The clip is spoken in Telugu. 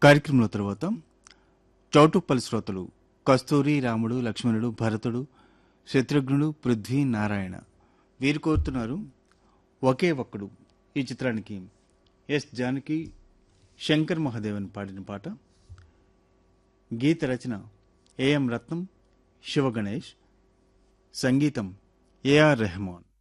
కార్యక్రమంలో తర్వాత చౌటుప్పల్ శ్రోతలు కస్తూరి, రాముడు, లక్ష్మణుడు, భరతుడు, శత్రుఘ్నుడు, పృథ్వీ, నారాయణ వీరు కోరుతున్నారు ఒకే ఒక్కడు ఈ చిత్రానికి ఎస్ జానకి, శంకర్ మహాదేవన్ పాడిన పాట. గీత రచన ఏఎం రత్నం, శివగణేష్, సంగీతం ఏఆర్ రెహమాన్.